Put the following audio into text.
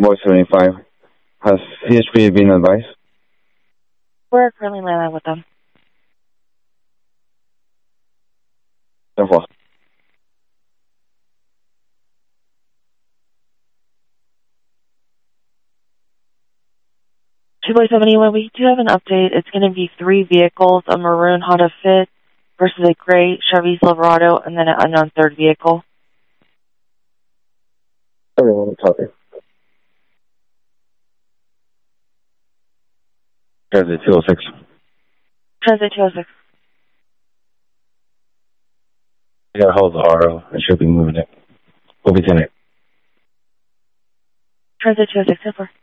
Voice 75. Has CHP been advised? We're currently landing with them. 10-4. Boy 71, we do have an update. It's going to be 3 vehicles, a maroon Honda Fit versus a gray Chevy Silverado, and then an unknown third vehicle. Everyone, copy. Transit 206. Transit 206. You gotta hold the RO. It should be moving it. We'll be 10-8. Transit 206, 10-4.